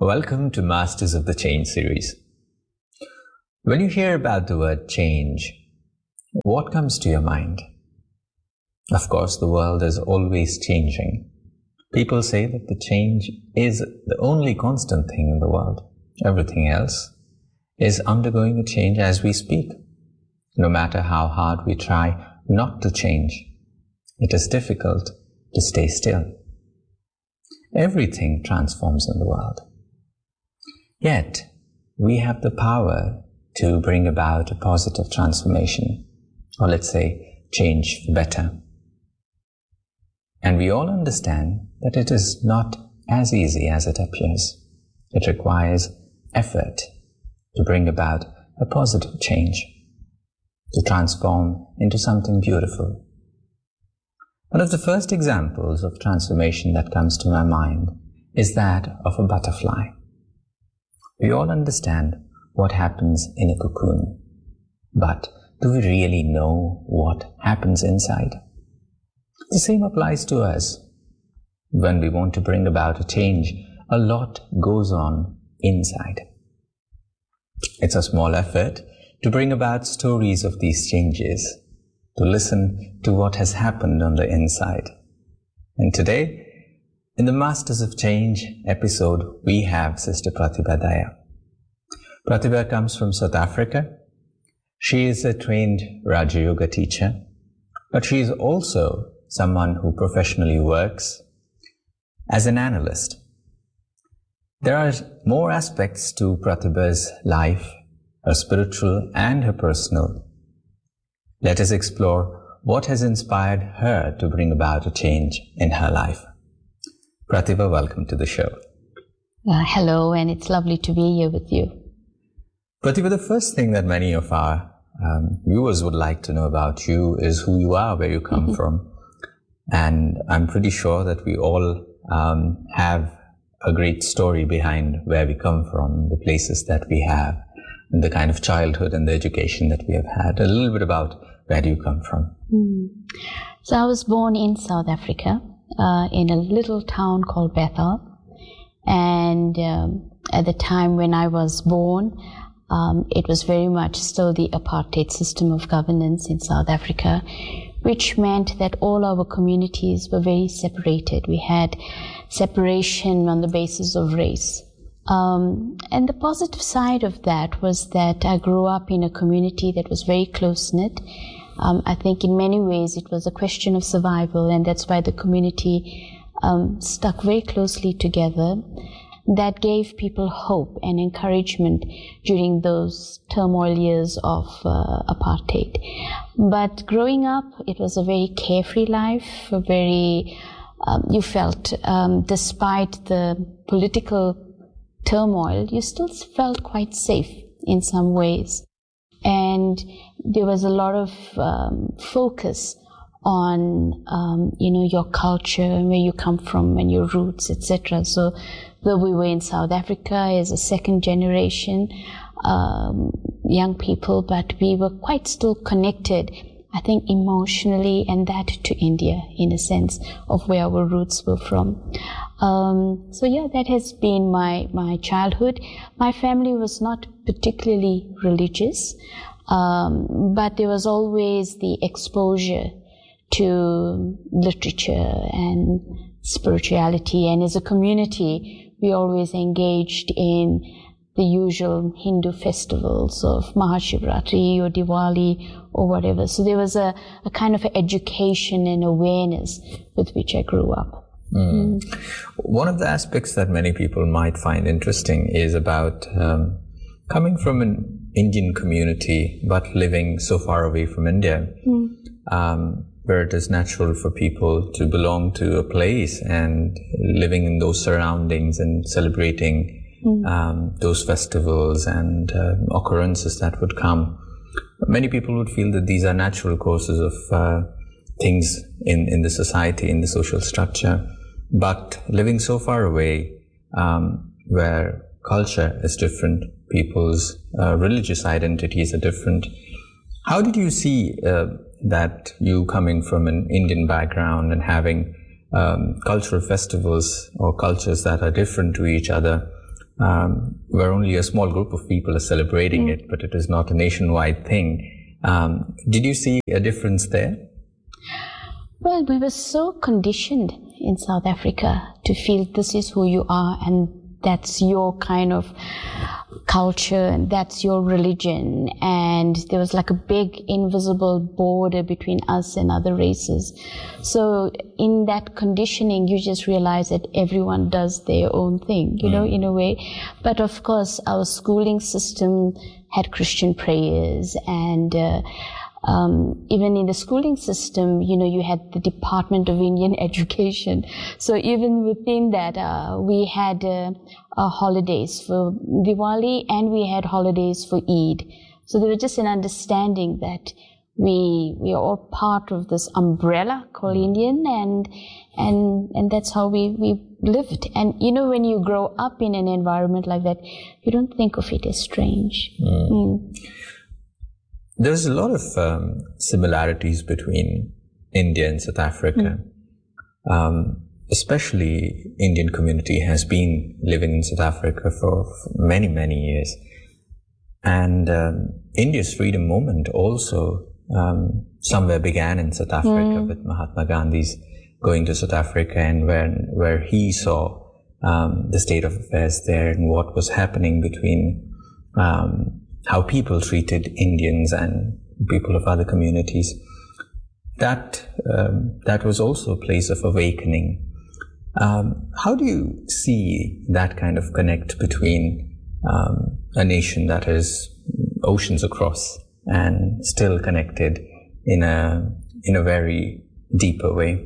Welcome to Masters of the Change series. When you hear about the word change, what comes to your mind? Of course, the world is always changing. People say that the change is the only constant thing in the world. Everything else is undergoing a change as we speak. No matter how hard we try not to change, it is difficult to stay still. Everything transforms in the world. Yet, we have the power to bring about a positive transformation, or let's say, change for better. And we all understand that it is not as easy as it appears. It requires effort to bring about a positive change, to transform into something beautiful. One of the first examples of transformation that comes to my mind is that of a butterfly. We all understand what happens in a cocoon, but do we really know what happens inside? The same applies to us. When we want to bring about a change, a lot goes on inside. It's a small effort to bring about stories of these changes, to listen to what has happened on the inside. And today, in the Masters of Change episode, we have Sister Pratibha Daya. Pratibha comes from South Africa. She is a trained Raja Yoga teacher, but she is also someone who professionally works as an analyst. There are more aspects to Pratibha's life, her spiritual and her personal. Let us explore what has inspired her to bring about a change in her life. Pratibha, welcome to the show. Hello, and it's lovely to be here with you. Pratibha, the first thing that many of our viewers would like to know about you is who you are, where you come from. And I'm pretty sure that we all have a great story behind where we come from, the places that we have, and the kind of childhood and the education that we have had. A little bit about where do you come from? So I was born in South Africa, in a little town called Bethel. And at the time when I was born, it was very much still the apartheid system of governance in South Africa, which meant that all our communities were very separated. We had separation on the basis of race. And the positive side of that was that I grew up in a community that was very close-knit. I think in many ways it was a question of survival, and that's why the community stuck very closely together. That gave people hope and encouragement during those turmoil years of apartheid. But growing up, it was a very carefree life, a very, you felt, despite the political turmoil, you still felt quite safe in some ways. And there was a lot of focus on, your culture and where you come from and your roots, etc. So though we were in South Africa as a second generation young people, but we were quite still connected, I think, emotionally, and that to India, in a sense of where our roots were from. So yeah, that has been my childhood. My family was not particularly religious, but there was always the exposure to literature and spirituality, and as a community, we always engaged in the usual Hindu festivals of Mahashivratri or Diwali or whatever. So there was a kind of education and awareness with which I grew up. One of the aspects that many people might find interesting is about coming from an Indian community but living so far away from India, where it is natural for people to belong to a place and living in those surroundings and celebrating those festivals and occurrences that would come. Many people would feel that these are natural courses of things in the society, in the social structure. But living so far away, where culture is different, people's religious identities are different, how did you see that you coming from an Indian background and having cultural festivals or cultures that are different to each other, where only a small group of people are celebrating it, but it is not a nationwide thing. Did you see a difference there? Well, we were so conditioned in South Africa to feel this is who you are and that's your kind of culture and that's your religion, and there was like a big invisible border between us and other races. So in that conditioning, you just realize that everyone does their own thing, you know, in a way. But of course, our schooling system had Christian prayers, and even in the schooling system, you know, you had the Department of Indian Education. So even within that, we had holidays for Diwali and we had holidays for Eid. So there was just an understanding that we are all part of this umbrella called Indian, and that's how we lived. And you know, when you grow up in an environment like that, you don't think of it as strange. There's a lot of similarities between India and South Africa. Especially Indian community has been living in South Africa for many, many years. And India's freedom movement also somewhere began in South Africa with Mahatma Gandhi's going to South Africa, and where he saw the state of affairs there and what was happening between how people treated Indians and people of other communities. That was also a place of awakening. How do you see that kind of connect between a nation that is oceans across and still connected in a very deeper way?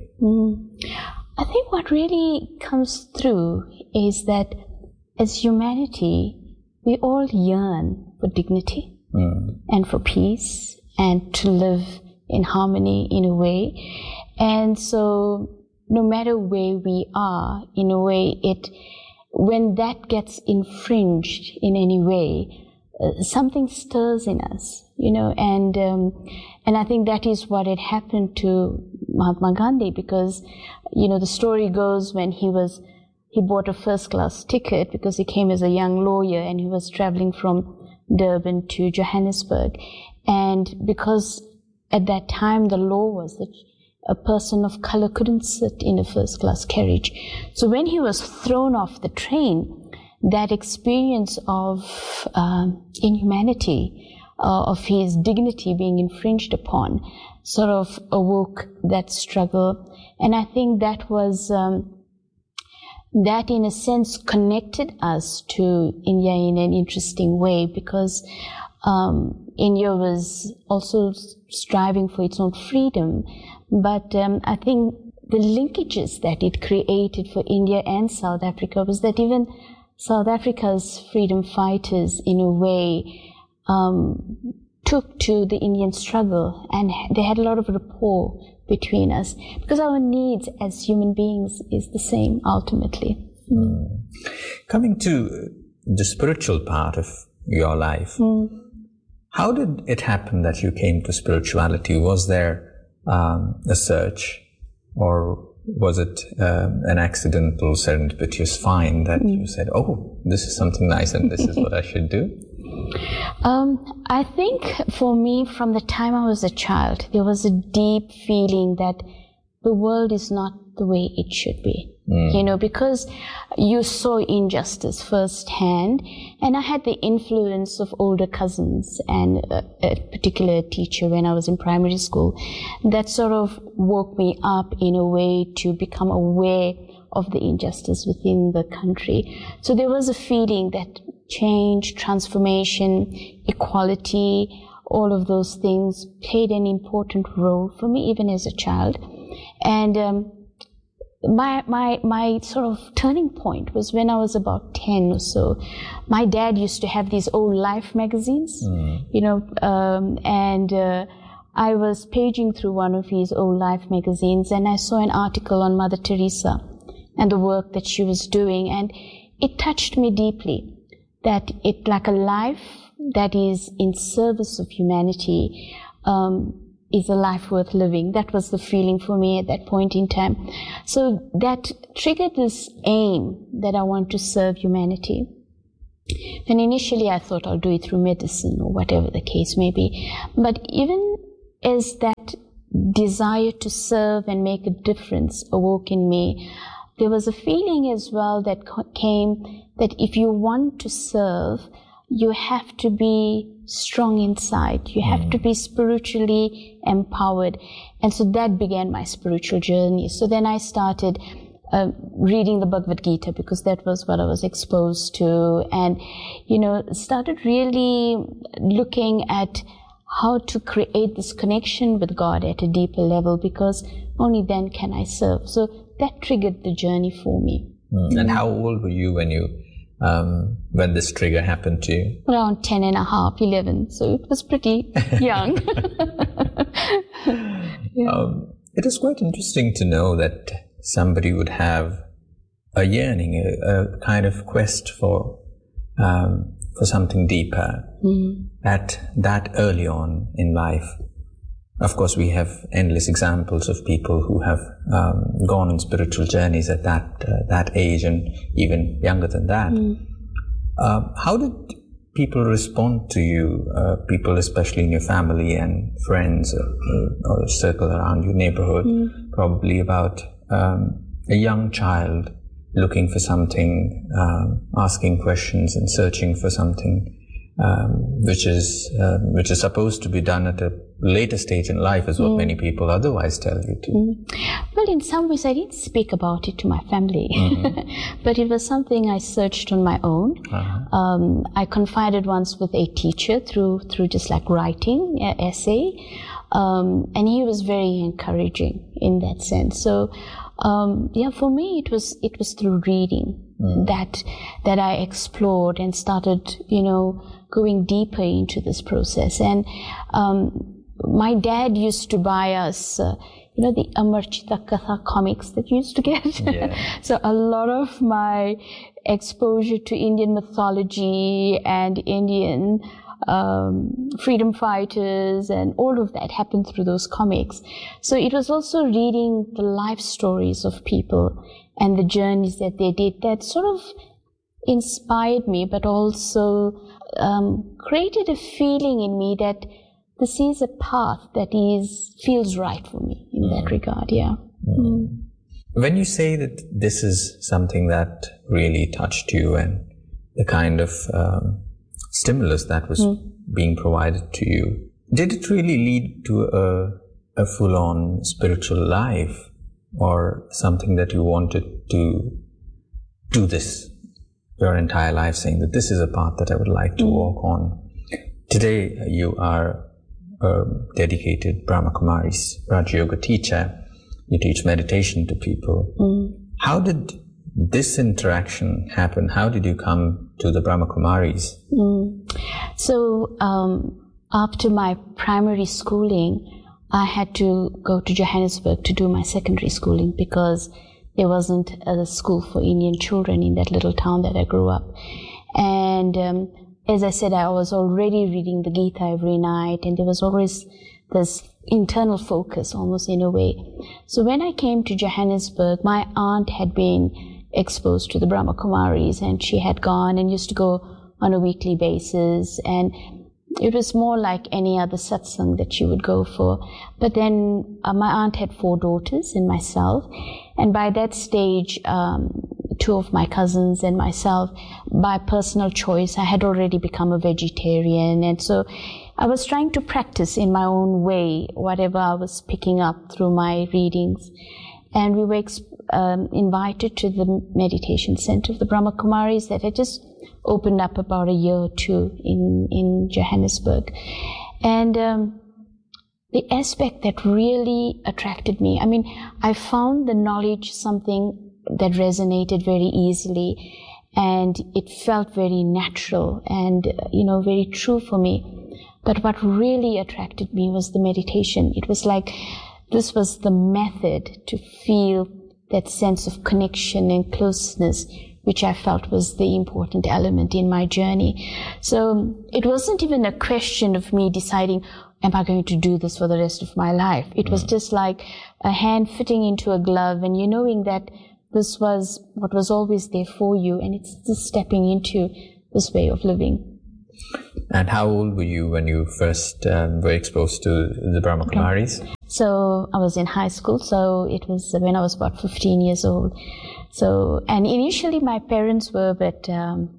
I think what really comes through is that as humanity, we all yearn for dignity and for peace and to live in harmony in a way. And so no matter where we are, in a way, when that gets infringed in any way, something stirs in us, you know, and I think that is what had happened to Mahatma Gandhi, because, you know, the story goes when he bought a first-class ticket because he came as a young lawyer and he was traveling from Durban to Johannesburg. And because at that time the law was that a person of color couldn't sit in a first-class carriage. So when he was thrown off the train, that experience of inhumanity, of his dignity being infringed upon, sort of awoke that struggle. And I think that was... that in a sense connected us to India in an interesting way, because India was also striving for its own freedom. But I think the linkages that it created for India and South Africa was that even South Africa's freedom fighters, in a way, took to the Indian struggle, and they had a lot of rapport between us, because our needs as human beings is the same ultimately. Coming to the spiritual part of your life, how did it happen that you came to spirituality? Was there a search, or was it an accidental, serendipitous find that you said, oh, this is something nice and this is what I should do? I think for me, from the time I was a child, there was a deep feeling that the world is not the way it should be. You know, because you saw injustice firsthand, and I had the influence of older cousins and a particular teacher when I was in primary school that sort of woke me up in a way to become aware of the injustice within the country. So there was a feeling that change, transformation, equality, all of those things played an important role for me even as a child. And my sort of turning point was when I was about 10 or so. My dad used to have these old Life magazines, you know, and I was paging through one of his old Life magazines, and I saw an article on Mother Teresa and the work that she was doing, and it touched me deeply, that it, like a life that is in service of humanity, is a life worth living. That was the feeling for me at that point in time. So that triggered this aim that I want to serve humanity. And initially I thought I'll do it through medicine or whatever the case may be. But even as that desire to serve and make a difference awoke in me, there was a feeling as well that came that if you want to serve, you have to be strong inside. You have to be spiritually empowered. And so that began my spiritual journey. So then I started reading the Bhagavad Gita, because that was what I was exposed to, and, started really looking at how to create this connection with God at a deeper level, because only then can I serve. So that triggered the journey for me. And how old were you when this trigger happened to you? Around 10 and a half, 11. So it was pretty young. It is quite interesting to know that somebody would have a yearning, a kind of quest for something deeper at that early on in life. Of course, we have endless examples of people who have gone on spiritual journeys at that age and even younger than that. How did people respond to you, people especially in your family and friends or circle around your neighborhood, probably about a young child looking for something, asking questions and searching for something which is supposed to be done at a later stage in life, is what many people otherwise tell you to. Well, in some ways I didn't speak about it to my family, but it was something I searched on my own. I confided once with a teacher through just like writing an essay, and he was very encouraging in that sense. So for me it was through reading that I explored and started going deeper into this process. And my dad used to buy us the Amarchita Katha comics that you used to get. So a lot of my exposure to Indian mythology and Indian freedom fighters and all of that happened through those comics. So it was also reading the life stories of people and the journeys that they did that sort of inspired me, but also created a feeling in me that this is a path that feels right for me in that regard. When you say that this is something that really touched you and the kind of stimulus that was being provided to you, did it really lead to a full-on spiritual life, or something that you wanted to do this your entire life, saying that this is a path that I would like to walk on? Today you are a dedicated Brahma Kumaris, Raja Yoga teacher. You teach meditation to people. How did this interaction happen? How did you come to the Brahma Kumaris? So after my primary schooling, I had to go to Johannesburg to do my secondary schooling, because there wasn't a school for Indian children in that little town that I grew up. And as I said, I was already reading the Gita every night, and there was always this internal focus, almost in a way. So when I came to Johannesburg, my aunt had been exposed to the Brahma Kumaris, and she had gone and used to go on a weekly basis, and it was more like any other satsang that she would go for. But then my aunt had 4 daughters and myself, and by that stage 2 of my cousins and myself, by personal choice, I had already become a vegetarian. And so I was trying to practice in my own way whatever I was picking up through my readings. And we were invited to the meditation center of the Brahma Kumaris that had just opened up about a year or 2 in Johannesburg. And the aspect that really attracted me, I found the knowledge something that resonated very easily, and it felt very natural and very true for me. But what really attracted me was the meditation. It was like this was the method to feel that sense of connection and closeness, which I felt was the important element in my journey. So it wasn't even a question of me deciding, am I going to do this for the rest of my life? It was just like a hand fitting into a glove, and you knowing that this was what was always there for you, and it's just stepping into this way of living. And how old were you when you first were exposed to the Brahma Kumaris? So I was in high school, so it was when I was about 15 years old. So, and initially my parents were a bit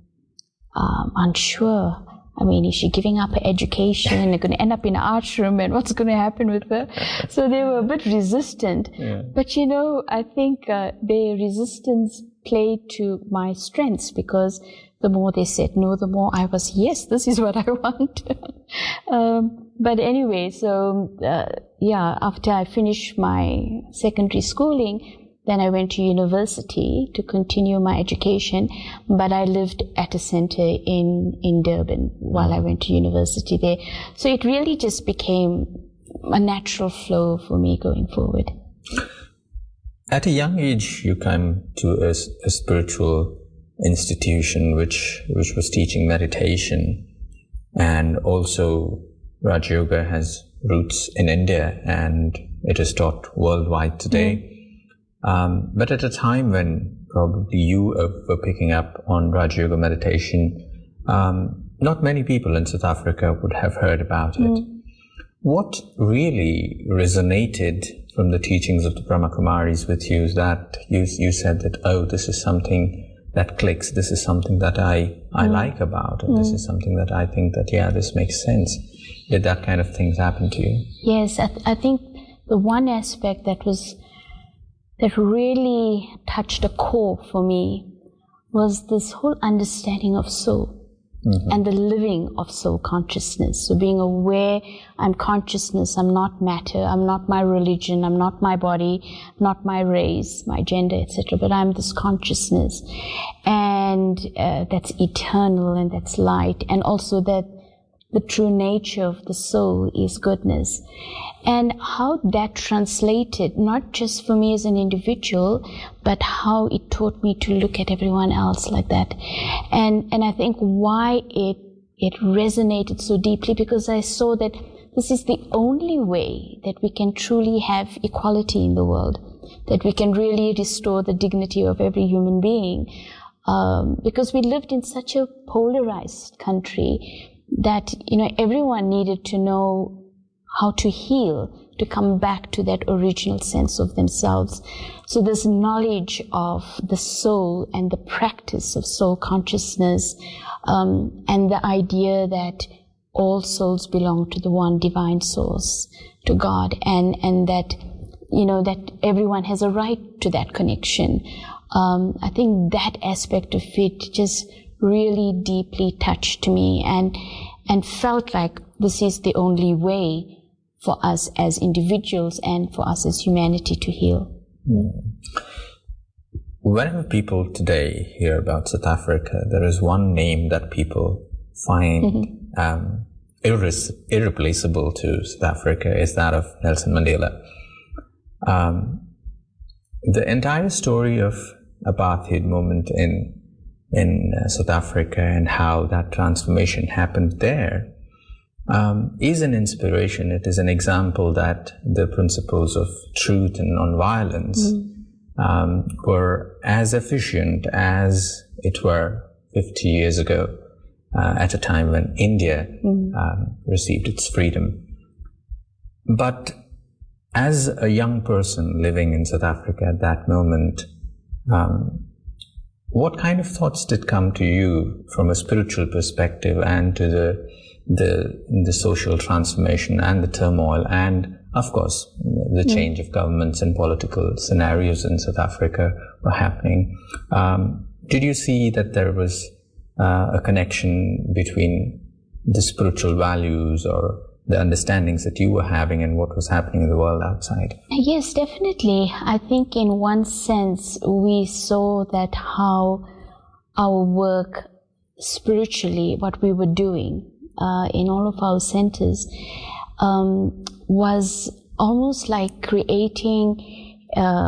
unsure. I mean, is she giving up her education? They're going to end up in an ashram, and what's going to happen with her? So they were a bit resistant. Yeah. But I think their resistance played to my strengths, because the more they said no, the more I was, yes, this is what I want. But anyway, so after I finished my secondary schooling, then I went to university to continue my education, but I lived at a center in Durban while I went to university there. So it really just became a natural flow for me going forward. At a young age, you came to a spiritual institution which was teaching meditation, and also Raj Yoga has roots in India and it is taught worldwide today. But at a time when probably you were picking up on Raj Yoga meditation, not many people in South Africa would have heard about it. What really resonated from the teachings of the Brahma Kumaris with you is that you said that, oh, this is something that clicks, this is something that I like about it, this is something that I think that, yeah, this makes sense. Did that kind of things happen to you? Yes, I think the one aspect that really touched a core for me was this whole understanding of soul and the living of soul consciousness. So being aware, I'm consciousness, I'm not matter, I'm not my religion, I'm not my body, not my race, my gender, etc., but I'm this consciousness. And that's eternal and that's light, and also that the true nature of the soul is goodness. And how that translated, not just for me as an individual, but how it taught me to look at everyone else like that. And I think why it resonated so deeply, because I saw that this is the only way that we can truly have equality in the world, that we can really restore the dignity of every human being. Because we lived in such a polarized country that, everyone needed to know how to heal, to come back to that original sense of themselves. So this knowledge of the soul and the practice of soul consciousness, and the idea that all souls belong to the one divine source, to God, and that, that everyone has a right to that connection. I think that aspect of it just really deeply touched me and felt like this is the only way for us as individuals and for us as humanity to heal. Whenever people today hear about South Africa, there is one name that people find irreplaceable to South Africa, is that of Nelson Mandela. The entire story of apartheid movement in South Africa and how that transformation happened there is an inspiration. It is an example that the principles of truth and nonviolence were as efficient as it were 50 years ago, at a time when India received its freedom. But as a young person living in South Africa at that moment, what kind of thoughts did come to you from a spiritual perspective and to the social transformation and the turmoil and, of course, the change of governments and political scenarios in South Africa were happening? Did you see that there was a connection between the spiritual values or the understandings that you were having and what was happening in the world outside? Yes, definitely. I think in one sense we saw that how our work spiritually, what we were doing in all of our centers, was almost like creating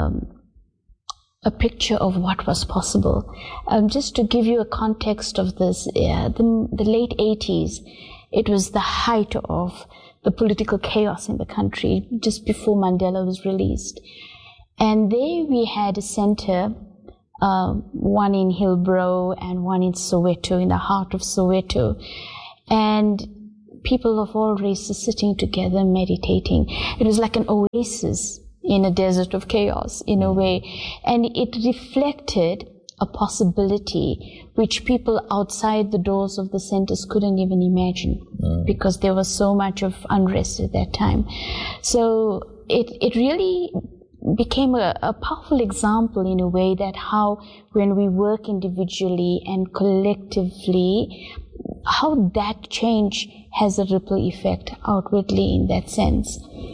a picture of what was possible. Just to give you a context of this, the late 80s, it was the height of the political chaos in the country just before Mandela was released. And there we had a center one in Hillbrow and one in Soweto, in the heart of Soweto. And people of all races sitting together, meditating. It was like an oasis in a desert of chaos, in a way. And it reflected a possibility which people outside the doors of the centers couldn't even imagine, because there was so much of unrest at that time. So it really became a powerful example, in a way, that how when we work individually and collectively, how that change has a ripple effect outwardly in that sense.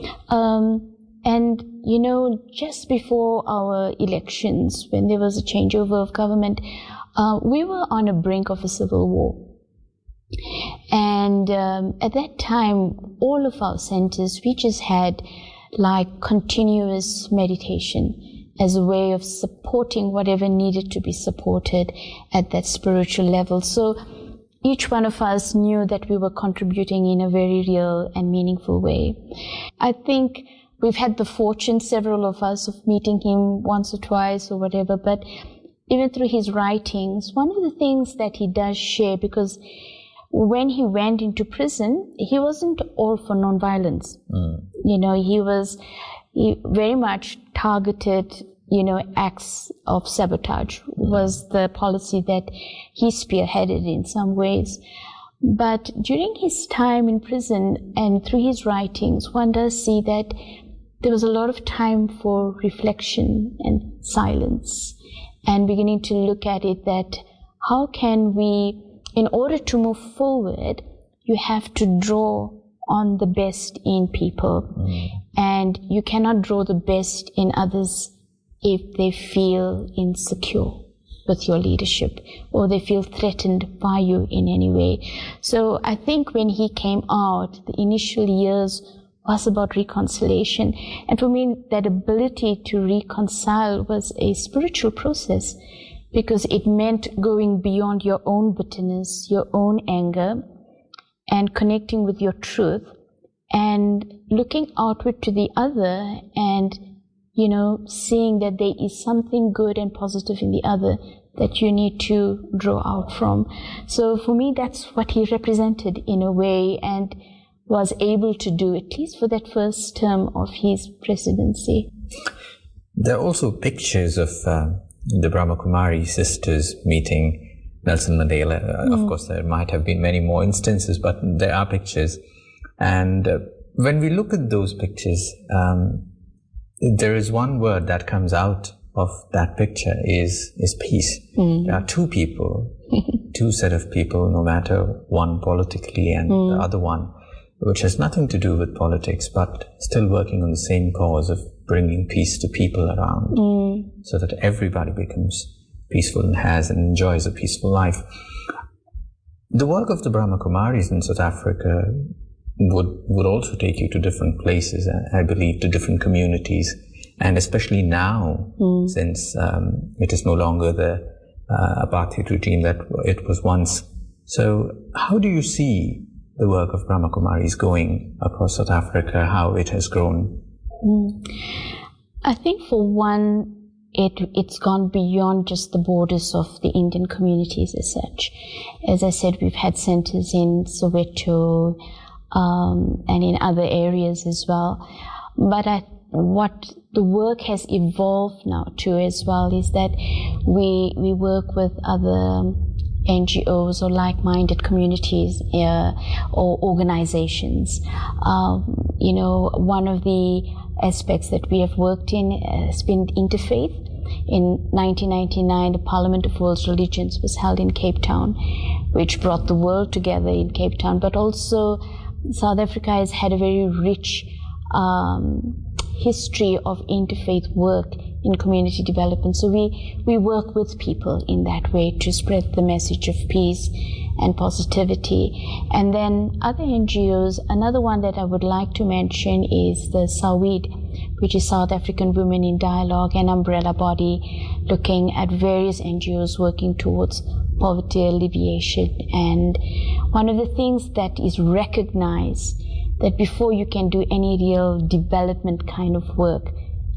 And, you know, just before our elections, when there was a changeover of government, we were on a brink of a civil war. And at that time, all of our centers, we just had like continuous meditation as a way of supporting whatever needed to be supported at that spiritual level. So each one of us knew that we were contributing in a very real and meaningful way. I think we've had the fortune, several of us, of meeting him once or twice or whatever, but even through his writings, one of the things that he does share, because when he went into prison, he wasn't all for nonviolence. You know, he very much targeted, you know, acts of sabotage was the policy that he spearheaded in some ways. But during his time in prison and through his writings, one does see that there was a lot of time for reflection and silence, and beginning to look at it that how can we, in order to move forward, you have to draw on the best in people. And you cannot draw the best in others if they feel insecure with your leadership or they feel threatened by you in any way. So I think when he came out, the initial years was about reconciliation. And for me, that ability to reconcile was a spiritual process, because it meant going beyond your own bitterness, your own anger, and connecting with your truth and looking outward to the other and, you know, seeing that there is something good and positive in the other that you need to draw out from. So for me, that's what he represented in a way, and was able to do, at least for that first term of his presidency. There are also pictures of the Brahma Kumari sisters meeting Nelson Mandela. Of course, there might have been many more instances, but there are pictures. And when we look at those pictures, there is one word that comes out of that picture is peace. There are two people, two set of people, no matter one politically and the other one, which has nothing to do with politics, but still working on the same cause of bringing peace to people around, so that everybody becomes peaceful and has and enjoys a peaceful life. The work of the Brahma Kumaris in South Africa would also take you to different places, I believe, to different communities, and especially now, since it is no longer the apartheid regime that it was once. So how do you see the work of Brahma Kumaris going across South Africa, how it has grown? I think for one, it's gone beyond just the borders of the Indian communities as such. As I said, we've had centers in Soweto and in other areas as well. But what the work has evolved now to as well is that we work with other NGOs or like-minded communities or organizations. You know, one of the aspects that we have worked in has been interfaith. In 1999, the Parliament of World Religions was held in Cape Town, which brought the world together in Cape Town. But also, South Africa has had a very rich history of interfaith work in community development. So we work with people in that way to spread the message of peace and positivity. And then other NGOs, another one that I would like to mention is the SAWID, which is South African Women in Dialogue, an umbrella body looking at various NGOs working towards poverty alleviation. And one of the things that is recognized, that before you can do any real development kind of work,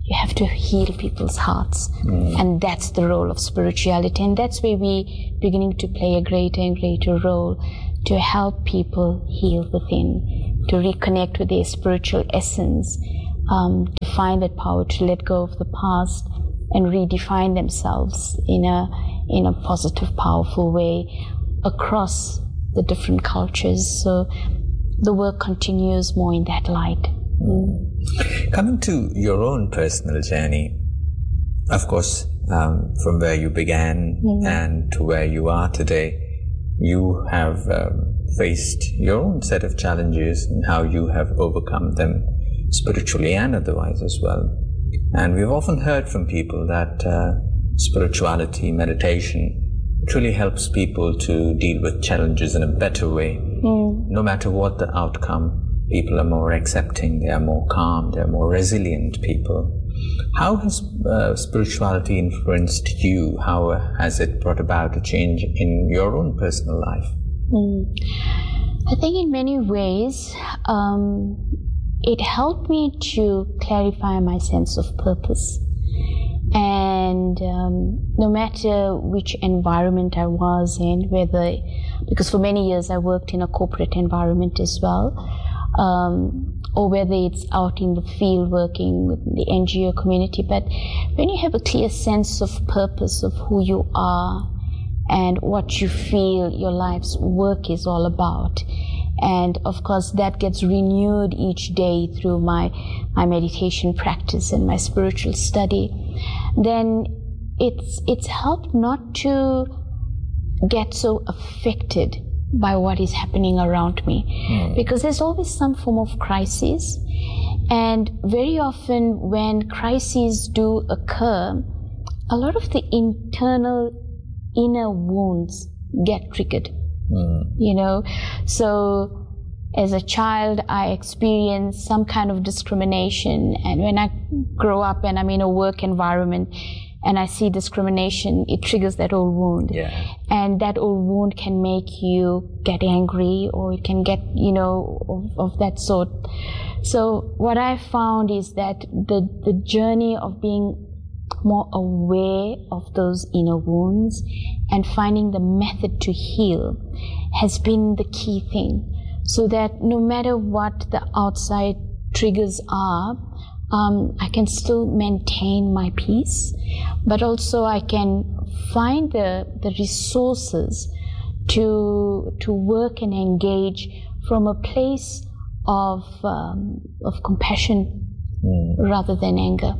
you have to heal people's hearts. And that's the role of spirituality. And that's where we're beginning to play a greater and greater role to help people heal within, to reconnect with their spiritual essence, to find that power to let go of the past and redefine themselves in a positive, powerful way across the different cultures. So the work continues more in that light. Coming to your own personal journey, of course, from where you began and to where you are today, you have faced your own set of challenges and how you have overcome them spiritually and otherwise as well. And we've often heard from people that spirituality, meditation, truly helps people to deal with challenges in a better way. No matter what the outcome, people are more accepting, they are more calm, they are more resilient people. How has spirituality influenced you? How has it brought about a change in your own personal life? I think in many ways, it helped me to clarify my sense of purpose. And no matter which environment I was in, because for many years I worked in a corporate environment as well, or whether it's out in the field working with the NGO community, but when you have a clear sense of purpose of who you are and what you feel your life's work is all about, and of course that gets renewed each day through my meditation practice and my spiritual study, then it's helped not to get so affected by what is happening around me, because there's always some form of crisis, and very often when crises do occur, a lot of the internal inner wounds get triggered. So as a child I experienced some kind of discrimination, and when I grow up and I'm in a work environment and I see discrimination, it triggers that old wound. And that old wound can make you get angry, or it can get, of that sort. So what I found is that the journey of being more aware of those inner wounds and finding the method to heal has been the key thing, so that no matter what the outside triggers are, I can still maintain my peace, but also I can find the resources to work and engage from a place of compassion rather than anger.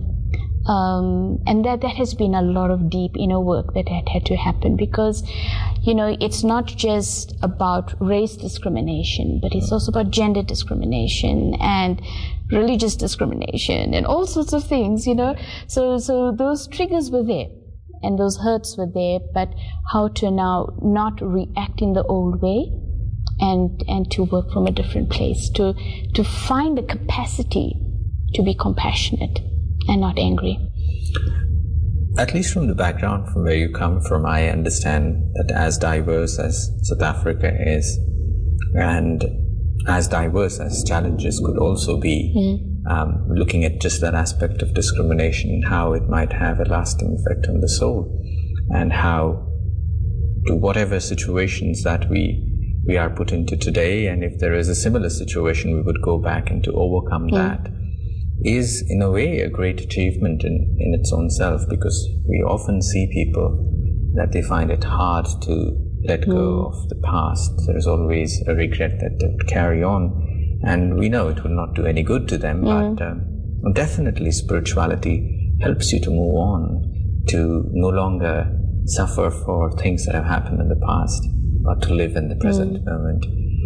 And that has been a lot of deep inner work that had to happen, because it's not just about race discrimination, but it's also about gender discrimination and religious discrimination and all sorts of things, so those triggers were there and those hurts were there, but how to now not react in the old way and to work from a different place, to find the capacity to be compassionate and not angry. At least from the background from where you come from, I understand that as diverse as South Africa is, and as diverse as challenges could also be, looking at just that aspect of discrimination and how it might have a lasting effect on the soul, and how to whatever situations that we are put into today, and if there is a similar situation, we would go back and to overcome that, is in a way a great achievement in its own self, because we often see people that they find it hard to let go of the past. There is always a regret that they carry on, and we know it will not do any good to them, but definitely spirituality helps you to move on, to no longer suffer for things that have happened in the past, but to live in the present moment.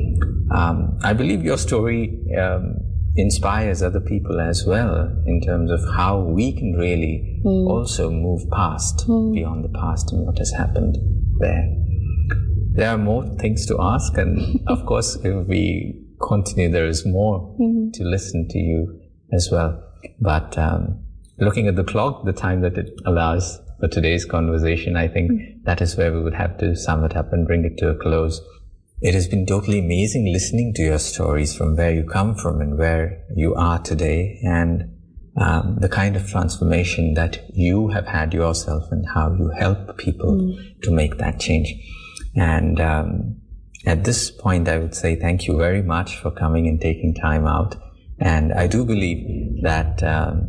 I believe your story inspires other people as well, in terms of how we can really also move past, beyond the past and what has happened there. There are more things to ask, and of course if we continue there is more to listen to you as well. But looking at the clock, the time that it allows for today's conversation, I think that is where we would have to sum it up and bring it to a close. It has been totally amazing listening to your stories from where you come from and where you are today. And the kind of transformation that you have had yourself and how you help people to make that change. And at this point, I would say thank you very much for coming and taking time out. And I do believe that